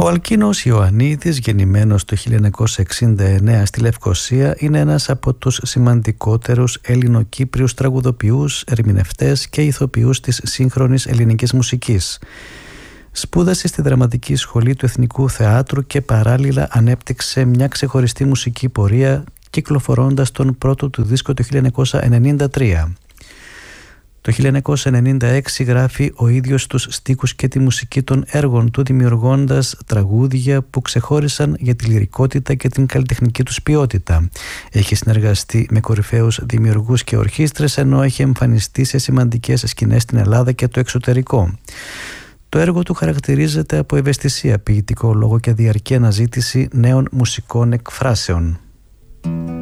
Ο Αλκίνος Ιωαννίδης, γεννημένος το 1969 στη Λευκοσία, είναι ένας από τους σημαντικότερους Ελληνοκύπριους τραγουδοποιούς, ερμηνευτές και ηθοποιούς της σύγχρονης ελληνικής μουσικής. Σπούδασε στη Δραματική Σχολή του Εθνικού Θεάτρου και παράλληλα ανέπτυξε μια ξεχωριστή μουσική πορεία, κυκλοφορώντας τον πρώτο του δίσκο το 1993. Το 1996 γράφει ο ίδιος τους στίχους και τη μουσική των έργων του, δημιουργώντας τραγούδια που ξεχώρισαν για τη λυρικότητα και την καλλιτεχνική τους ποιότητα. Έχει συνεργαστεί με κορυφαίους δημιουργούς και ορχήστρες, ενώ έχει εμφανιστεί σε σημαντικές σκηνές στην Ελλάδα και το εξωτερικό. Το έργο του χαρακτηρίζεται από ευαισθησία, ποιητικό λόγο και διαρκή αναζήτηση νέων μουσικών εκφράσεων.